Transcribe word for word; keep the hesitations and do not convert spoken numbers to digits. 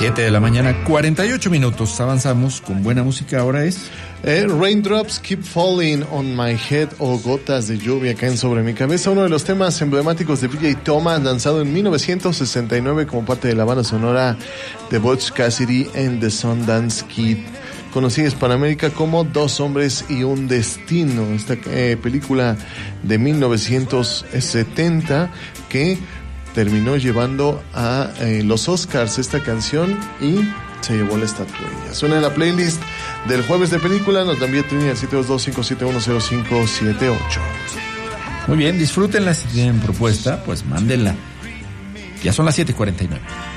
siete de la mañana, cuarenta y ocho minutos. Avanzamos con buena música. Ahora es eh, Raindrops Keep Falling on My Head, o Gotas de Lluvia Caen sobre mi cabeza, uno de los temas emblemáticos de B J Thomas, lanzado en mil novecientos sesenta y nueve como parte de la banda sonora de Butch Cassidy and the Sundance Kid, conocida en Hispanoamérica como Dos Hombres y un Destino. Esta eh, película de mil novecientos setenta que terminó llevando a eh, los Oscars esta canción y se llevó la estatuilla. Suena en la playlist del jueves de película. Nos la envía Trini al siete dos dos, cinco siete uno, cero cinco siete ocho. Muy bien, disfrútenla. Si tienen propuesta, pues mándenla. Ya son las siete cuarenta y nueve.